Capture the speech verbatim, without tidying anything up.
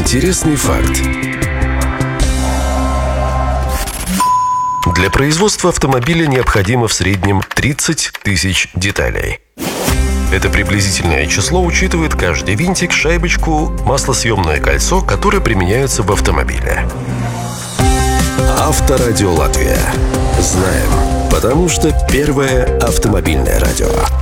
Интересный факт. Для производства автомобиля необходимо в среднем тридцать тысяч деталей. Это приблизительное число учитывает каждый винтик, шайбочку, маслосъемное кольцо, которое применяется в автомобиле. Авторадио Латвия. Знаем, потому что первое автомобильное радио.